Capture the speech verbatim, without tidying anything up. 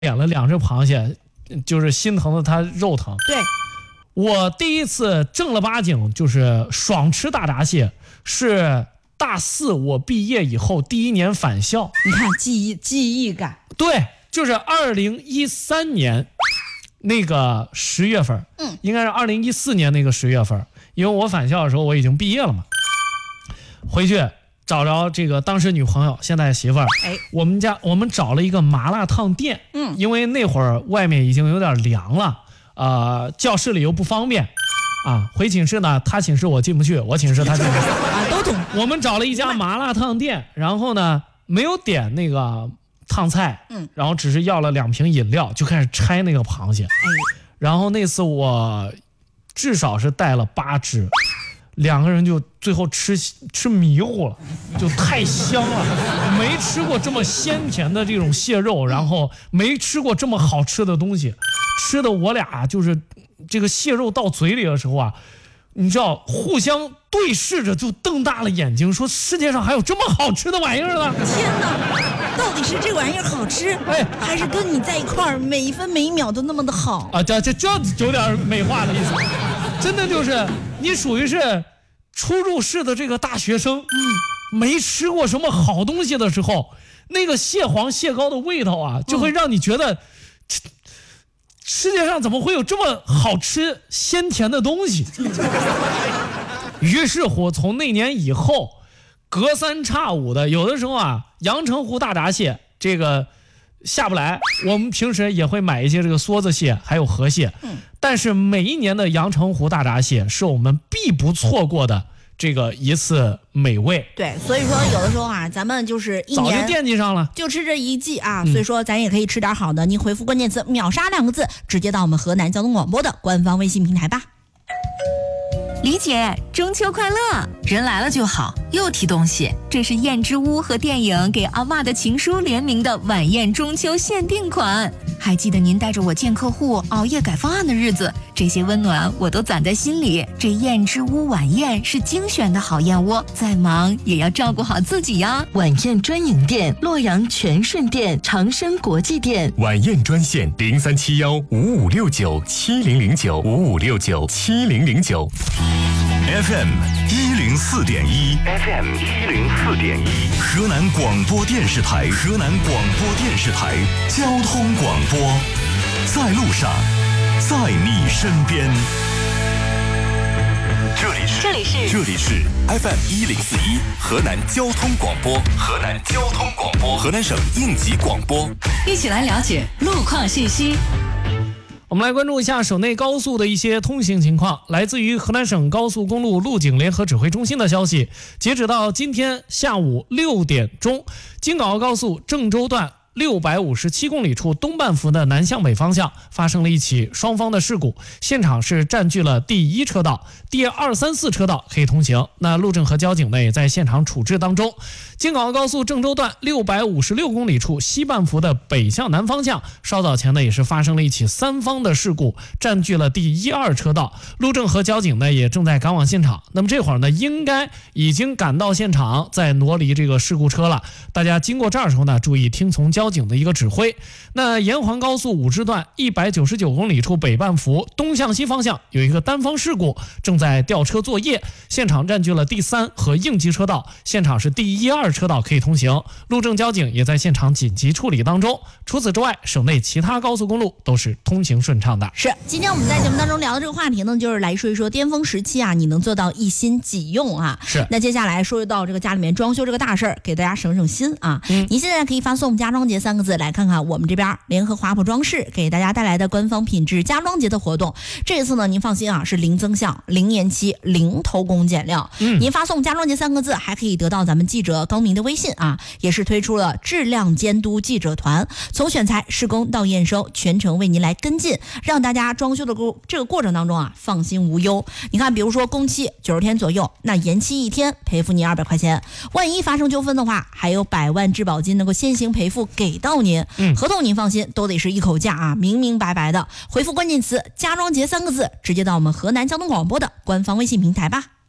点了两只螃蟹，就是心疼的它肉疼。 对， 我第一次正了八经就是爽吃大闸蟹，是大四我毕业以后第一年返校。 你看记忆记忆感。 对，就是二零一三年那个十月份， 嗯， 应该是二零一四年那个十月份，因为我返校的时候我已经毕业了嘛，回去找着这个当时女朋友，现在媳妇儿， 哎， 我们家我们找了一个麻辣烫店， 嗯， 因为那会儿外面已经有点凉了，呃，教室里又不方便，啊，回寝室呢，他寝室我进不去，我寝室他进不去， 啊，都懂。 我们找了一家麻辣烫店，然后呢，没有点那个烫菜， 嗯， 然后只是要了两瓶饮料，就开始拆那个螃蟹， 哎， 然后那次我至少是带了八只。两个人就最后吃吃迷糊了，就太香了，没吃过这么鲜甜的这种蟹肉，然后没吃过这么好吃的东西，吃的我俩就是这个蟹肉到嘴里的时候啊，你知道互相对视着就瞪大了眼睛，说世界上还有这么好吃的玩意儿呢！ 天哪，到底是这玩意儿好吃， 哎， 还是跟你在一块儿每一分每一秒都那么的好啊？这这这有点美化的意思，真的就是你属于是初入世的这个大学生，嗯，没吃过什么好东西的时候，那个蟹黄蟹膏的味道啊，就会让你觉得，嗯，世界上怎么会有这么好吃鲜甜的东西？于是乎，从那年以后，隔三差五的，有的时候啊，阳澄湖大闸蟹这个下不来，我们平时也会买一些这个梭子蟹，还有河蟹。嗯，但是每一年的阳澄湖大闸蟹是我们必不错过的这个一次美味。 对，所以说有的时候啊，咱们就是一年早就惦记上了， 就吃这一季啊， 嗯， 所以说咱也可以吃点好的。您回复关键词秒杀两个字，直接到我们河南交通广播的官方微信平台吧。 李姐，中秋快乐！人来了就好，又提东西。这是燕之屋和电影给阿嬷的情书联名的晚宴中秋限定款。还记得您带着我见客户、熬夜改方案的日子，这些温暖我都攒在心里。这燕之屋晚宴是精选的好燕窝，再忙也要照顾好自己呀。 晚宴专营店：洛阳全顺店、长生国际店。 晚宴专线零三七幺五五六九七零零九五五六九七零零九。 F M 一零四点一 ，F M 一零四点一，河南广播电视台，河南广播电视台交通广播，在路上，在你身边。这里是，这里是，这里是 F M 一零四一，河南交通广播，河南交通广播，河南省应急广播， 一起来了解路况信息。 我们来关注一下省内高速的一些通行情况。来自于河南省高速公路路警联合指挥中心的消息，截止到今天下午六点钟，京港澳高速郑州段六百五十七公里处东半幅的南向北方向发生了一起双方的事故，现场是占据了第一车道，第二三四车道可以通行。那路政和交警呢也在现场处置当中。京港澳高速郑州段六百五十六公里处西半幅的北向南方向，稍早前呢也是发生了一起三方的事故，占据了第一二车道。路政和交警呢也正在赶往现场。那么这会儿呢应该已经赶到现场，在挪离这个事故车了。大家经过这儿的时候呢，注意听从交警的一个指挥。那沿环高速五支段一百九十九公里处北半幅东向西方向有一个单方事故，正在调车作业，现场占据了第三和应急车道，现场是第一二车道可以通行，路政交警也在现场紧急处理当中。除此之外，省内其他高速公路都是通行顺畅的。 是，今天我们在节目当中聊的这个话题呢，就是来说一说巅峰时期啊，你能做到一心几用啊？ 是。 那接下来说到这个家里面装修这个大事儿，给大家省省心啊。嗯，您现在可以发送家装节三个字来看看我们这边联合华普装饰给大家带来的官方品质家装节的活动。这一次呢，您放心啊，是零增项、零延期、零偷工减料。嗯，您发送家装节三个字，还可以得到咱们记者高明的微信啊，也是推出了质量监督记者团，从选材、施工到验收，全程为您来跟进，让大家装修的过这个过程当中啊，放心无忧。你看，比如说工期九十天左右，那延期一天赔付您二百块钱，万一发生纠纷的话，还有百万质保金能够先行赔付给到您。嗯，合同您放心，都得是一口价啊，明明白白的。回复关键词家装节三个字，直接到我们河南交通广播的官方微信平台吧。